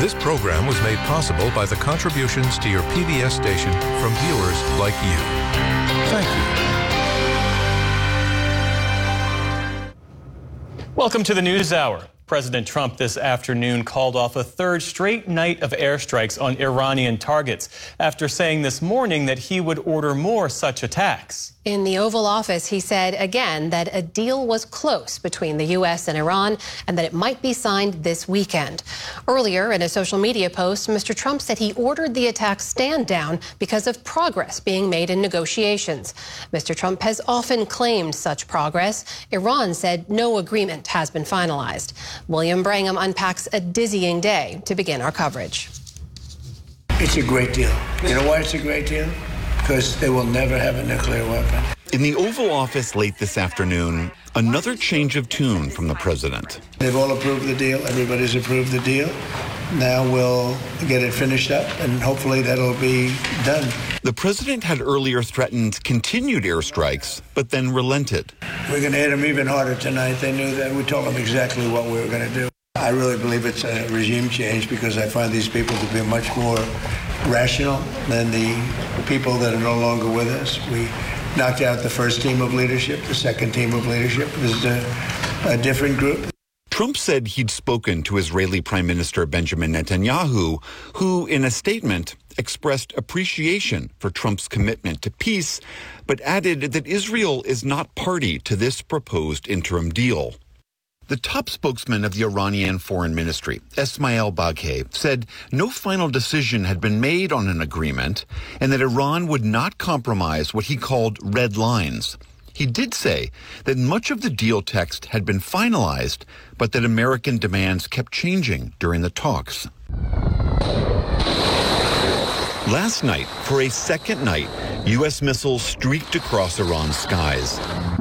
This program was made possible by the contributions to your PBS station from viewers like you. Thank you. Welcome to the News Hour. President Trump this afternoon called off a third straight night of airstrikes on Iranian targets after saying this morning that he would order more such attacks. In the Oval Office, he said again that a deal was close between the U.S. and Iran and that it might be signed this weekend. Earlier, in a social media post, Mr. Trump said he ordered the attacks stand down because of progress being made in negotiations. Mr. Trump has often claimed such progress. Iran said no agreement has been finalized. William Brangham unpacks a dizzying day to begin our coverage. It's a great deal. You know why it's a great deal? Because they will never have a nuclear weapon. In the Oval Office late this afternoon, another change of tune from the president. They've all approved the deal. Everybody's approved the deal. Now we'll get it finished up, and hopefully that'll be done. The president had earlier threatened continued airstrikes, but then relented. We're going to hit them even harder tonight. They knew that. We told them exactly what we were going to do. I really believe it's a regime change because I find these people to be much more rational than the people that are no longer with us. We knocked out the first team of leadership, the second team of leadership. This is a different group. Trump said he'd spoken to Israeli Prime Minister Benjamin Netanyahu, who, in a statement, expressed appreciation for Trump's commitment to peace, but added that Israel is not party to this proposed interim deal. The top spokesman of the Iranian Foreign Ministry, Esmail Baghaei, said no final decision had been made on an agreement and that Iran would not compromise what he called red lines. He did say that much of the deal text had been finalized, but that American demands kept changing during the talks. Last night, for a second night, U.S. missiles streaked across Iran's skies.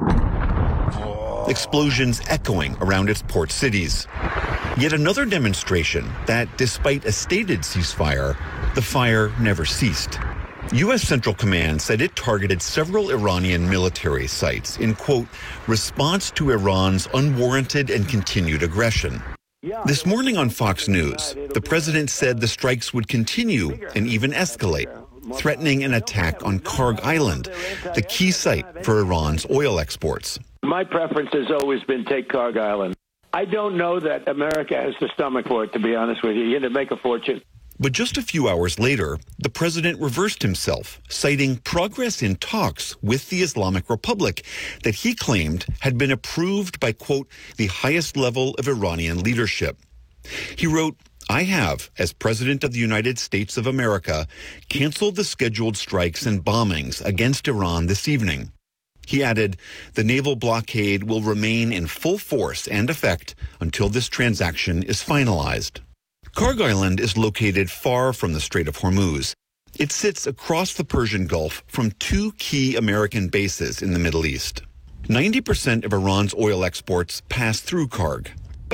Explosions echoing around its port cities. Yet another demonstration that, despite a stated ceasefire, the fire never ceased. U.S. Central Command said it targeted several Iranian military sites in, quote, response to Iran's unwarranted and continued aggression. This morning on Fox News, the president said the strikes would continue and even escalate, threatening an attack on Karg Island, the key site for Iran's oil exports. My preference has always been take Karg Island. I don't know that America has the stomach for it, to be honest with you. You're going to make a fortune. But just a few hours later, the president reversed himself, citing progress in talks with the Islamic Republic that he claimed had been approved by, quote, the highest level of Iranian leadership. He wrote, I have, as President of the United States of America, canceled the scheduled strikes and bombings against Iran this evening. He added, the naval blockade will remain in full force and effect until this transaction is finalized. Karg Island is located far from the Strait of Hormuz. It sits across the Persian Gulf from two key American bases in the Middle East. 90% of Iran's oil exports pass through Karg.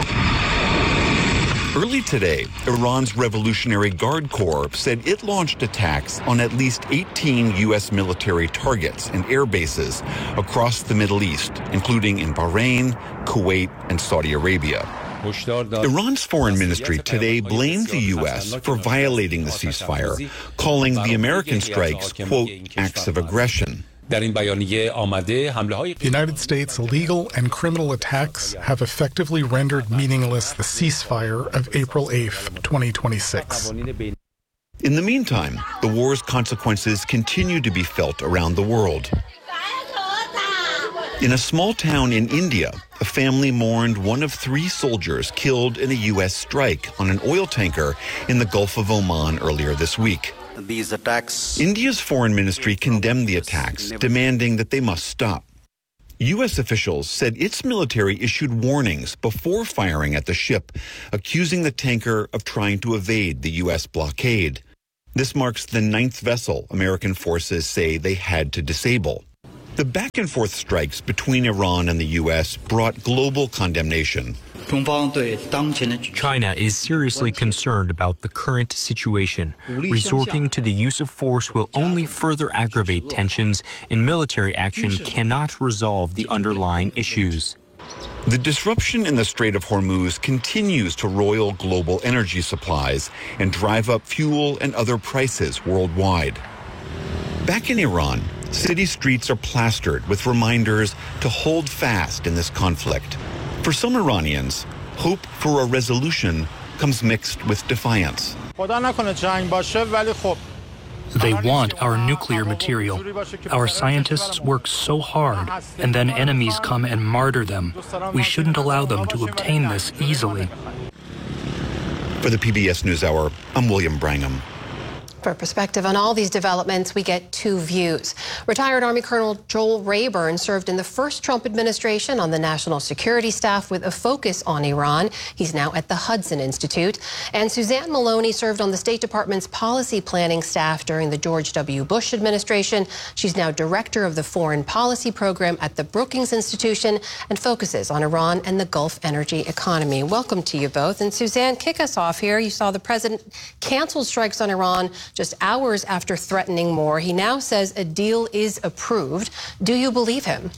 Early today, Iran's Revolutionary Guard Corps said it launched attacks on at least 18 U.S. military targets and air bases across the Middle East, including in Bahrain, Kuwait, and Saudi Arabia. Iran's foreign ministry today blamed the U.S. for violating the ceasefire, calling the American strikes, quote, acts of aggression. The United States' legal and criminal attacks have effectively rendered meaningless the ceasefire of April 8th, 2026. In the meantime, the war's consequences continue to be felt around the world. In a small town in India, a family mourned one of 3 soldiers killed in a U.S. strike on an oil tanker in the Gulf of Oman earlier this week. These attacks. India's foreign ministry condemned the attacks, demanding that they must stop. U.S. officials said its military issued warnings before firing at the ship, accusing the tanker of trying to evade the U.S. blockade. This marks the 9th vessel American forces say they had to disable. The back-and-forth strikes between Iran and the U.S. brought global condemnation. China is seriously concerned about the current situation. Resorting to the use of force will only further aggravate tensions, and military action cannot resolve the underlying issues. The disruption in the Strait of Hormuz continues to roil global energy supplies and drive up fuel and other prices worldwide. Back in Iran, city streets are plastered with reminders to hold fast in this conflict. For some Iranians, hope for a resolution comes mixed with defiance. They want our nuclear material. Our scientists work so hard, and then enemies come and martyr them. We shouldn't allow them to obtain this easily. For the PBS NewsHour, I'm William Brangham. For perspective on all these developments, we get two views. Retired Army Colonel Joel Rayburn served in the first Trump administration on the national security staff with a focus on Iran. He's now at the Hudson Institute. And Suzanne Maloney served on the State Department's policy planning staff during the George W. Bush administration. She's now director of the foreign policy program at the Brookings Institution and focuses on Iran and the Gulf energy economy. Welcome to you both. And Suzanne, kick us off here. You saw the president canceled strikes on Iran just hours after threatening more. He now says a deal is approved. Do you believe him?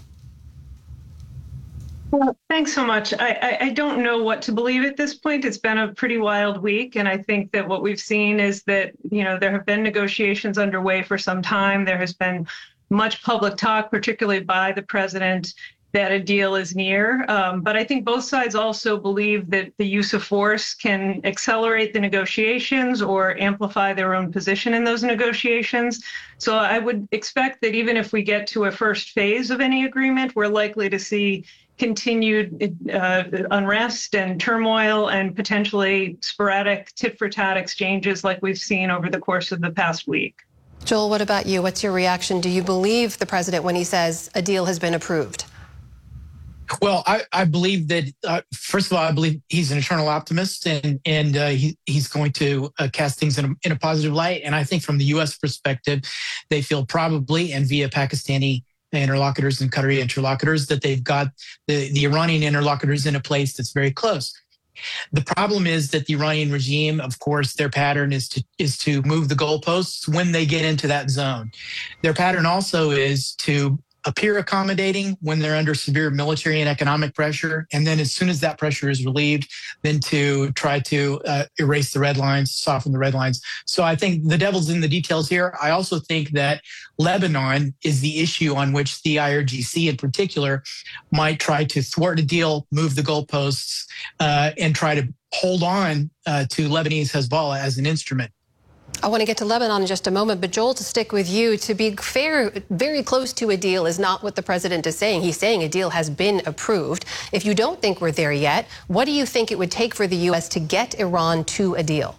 Well, thanks so much. I don't know what to believe at this point. It's been a pretty wild week, and I think that what we've seen is that, there have been negotiations underway for some time. There has been much public talk, particularly by the president, that a deal is near. But I think both sides also believe that the use of force can accelerate the negotiations or amplify their own position in those negotiations. So I would expect that even if we get to a first phase of any agreement, we're likely to see continued unrest and turmoil and potentially sporadic tit-for-tat exchanges like we've seen over the course of the past week. Joel, what about you? What's your reaction? Do you believe the president when he says a deal has been approved? Well, I believe that, first of all, I believe he's an eternal optimist and he's going to cast things in a positive light. And I think from the U.S. perspective, they feel probably, and via Pakistani interlocutors and Qatari interlocutors, that they've got the Iranian interlocutors in a place that's very close. The problem is that the Iranian regime, of course, their pattern is to move the goalposts when they get into that zone. Their pattern also is to appear accommodating when they're under severe military and economic pressure. And then as soon as that pressure is relieved, then to try to erase the red lines, soften the red lines. So I think the devil's in the details here. I also think that Lebanon is the issue on which the IRGC in particular might try to thwart a deal, move the goalposts, and try to hold on to Lebanese Hezbollah as an instrument. I want to get to Lebanon in just a moment, but Joel, to stick with you, to be fair, very close to a deal is not what the president is saying. He's saying a deal has been approved. If you don't think we're there yet, what do you think it would take for the U.S. to get Iran to a deal?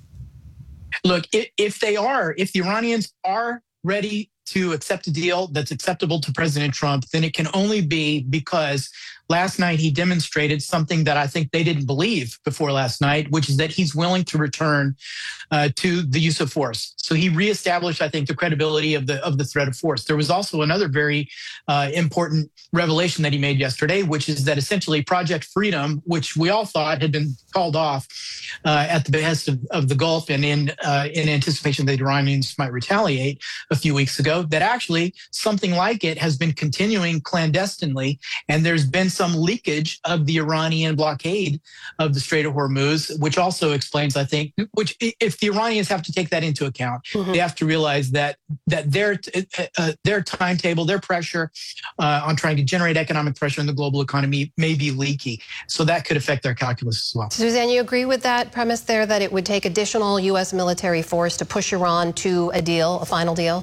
Look, if the Iranians are ready to accept a deal that's acceptable to President Trump, then it can only be because last night he demonstrated something that I think they didn't believe before last night, which is that he's willing to return to the use of force. So he reestablished, I think, the credibility of the threat of force. There was also another very important revelation that he made yesterday, which is that essentially Project Freedom, which we all thought had been called off at the behest of the Gulf and in anticipation that the Iranians might retaliate a few weeks ago, that actually something like it has been continuing clandestinely, and there's been some leakage of the Iranian blockade of the Strait of Hormuz, which also explains, I think, which if the Iranians have to take that into account, they have to realize that their timetable, their pressure on trying to generate economic pressure in the global economy may be leaky. So that could affect their calculus as well. Suzanne, you agree with that premise there, that it would take additional U.S. military force to push Iran to a deal, a final deal?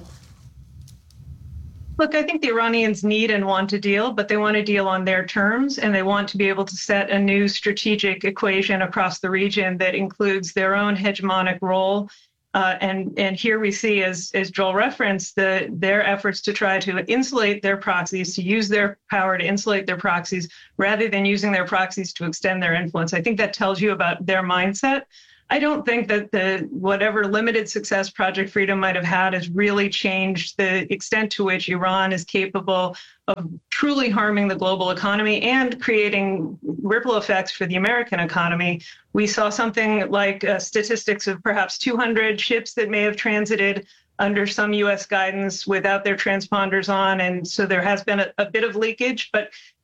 Look, I think the Iranians need and want a deal, but they want a deal on their terms, and they want to be able to set a new strategic equation across the region that includes their own hegemonic role. And here we see, as Joel referenced, their efforts to try to insulate their proxies, to use their power to insulate their proxies, rather than using their proxies to extend their influence. I think that tells you about their mindset. I don't think that whatever limited success Project Freedom might have had has really changed the extent to which Iran is capable of truly harming the global economy and creating ripple effects for the American economy. We saw something like statistics of perhaps 200 ships that may have transited under some U.S. guidance without their transponders on. And so there has been a bit of leakage, but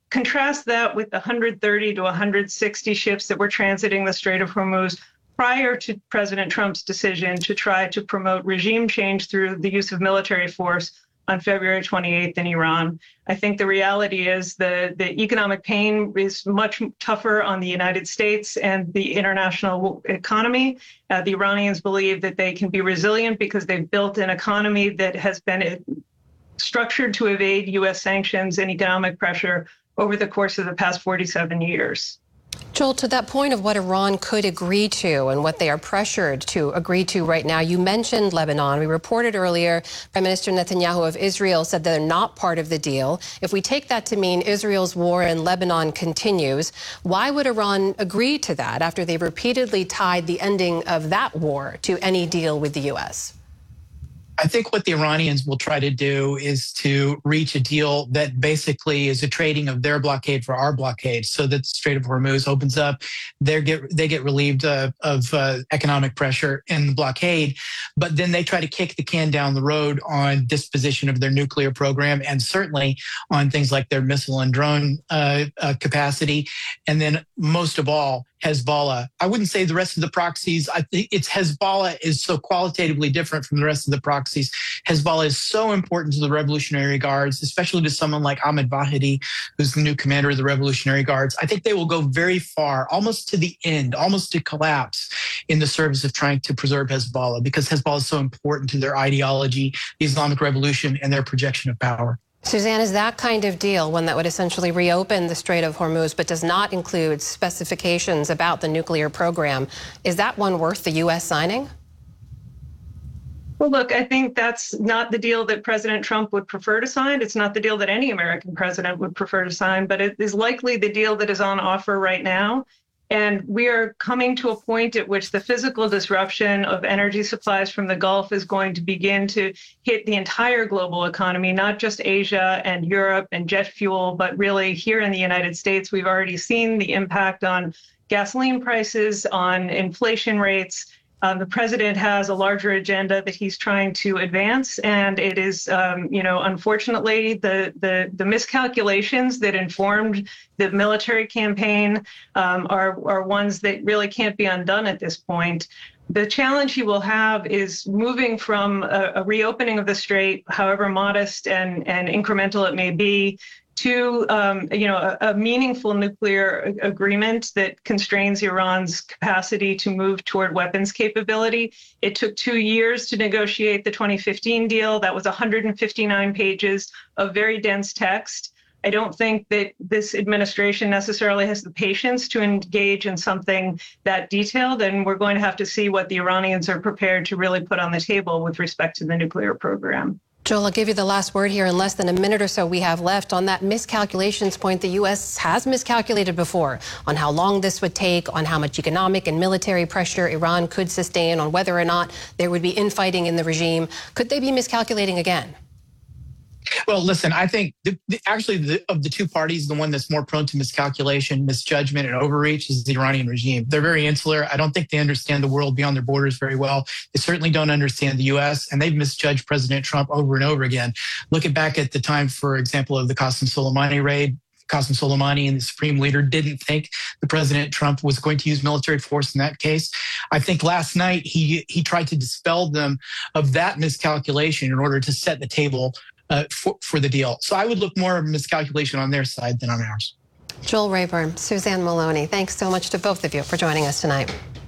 Contrast that with the 130 to 160 ships that were transiting the Strait of Hormuz prior to President Trump's decision to try to promote regime change through the use of military force on February 28th in Iran. I think the reality is the economic pain is much tougher on the United States and the international economy. The Iranians believe that they can be resilient because they've built an economy that has been structured to evade U.S. sanctions and economic pressure over the course of the past 47 years. Joel, to that point of what Iran could agree to and what they are pressured to agree to right now, you mentioned Lebanon. We reported earlier, Prime Minister Netanyahu of Israel said they're not part of the deal. If we take that to mean Israel's war in Lebanon continues, why would Iran agree to that after they've repeatedly tied the ending of that war to any deal with the U.S.? I think what the Iranians will try to do is to reach a deal that basically is a trading of their blockade for our blockade, so that the Strait of Hormuz opens up. They get relieved of economic pressure in the blockade, but then they try to kick the can down the road on disposition of their nuclear program and certainly on things like their missile and drone capacity. And then most of all, Hezbollah. I wouldn't say the rest of the proxies. I think it's Hezbollah is so qualitatively different from the rest of the proxies. Hezbollah is so important to the Revolutionary Guards, especially to someone like Ahmed Vahidi, who's the new commander of the Revolutionary Guards. I think they will go very far, almost to the end, almost to collapse in the service of trying to preserve Hezbollah, because Hezbollah is so important to their ideology, the Islamic Revolution, and their projection of power. Suzanne, is that kind of deal, one that would essentially reopen the Strait of Hormuz but does not include specifications about the nuclear program, is that one worth the U.S. signing? Well, look, I think that's not the deal that President Trump would prefer to sign. It's not the deal that any American president would prefer to sign, but it is likely the deal that is on offer right now. And we are coming to a point at which the physical disruption of energy supplies from the Gulf is going to begin to hit the entire global economy, not just Asia and Europe and jet fuel, but really here in the United States. We've already seen the impact on gasoline prices, on inflation rates. The president has a larger agenda that he's trying to advance, and it is, unfortunately, the miscalculations that informed the military campaign are ones that really can't be undone at this point. The challenge he will have is moving from a reopening of the strait, however modest and incremental it may be, to a meaningful nuclear agreement that constrains Iran's capacity to move toward weapons capability. It took 2 years to negotiate the 2015 deal. That was 159 pages of very dense text. I don't think that this administration necessarily has the patience to engage in something that detailed, and we're going to have to see what the Iranians are prepared to really put on the table with respect to the nuclear program. Joel, I'll give you the last word here in less than a minute or so we have left. On that miscalculations point, the U.S. has miscalculated before on how long this would take, on how much economic and military pressure Iran could sustain, on whether or not there would be infighting in the regime. Could they be miscalculating again? Well, listen, I think of the two parties, the one that's more prone to miscalculation, misjudgment, and overreach is the Iranian regime. They're very insular. I don't think they understand the world beyond their borders very well. They certainly don't understand the U.S., and they've misjudged President Trump over and over again. Looking back at the time, for example, of the Qasem Soleimani raid, Qasem Soleimani and the supreme leader didn't think the President Trump was going to use military force in that case. I think last night he tried to dispel them of that miscalculation in order to set the table for the deal. So I would look more of miscalculation on their side than on ours. Joel Rayburn, Suzanne Maloney, thanks so much to both of you for joining us tonight.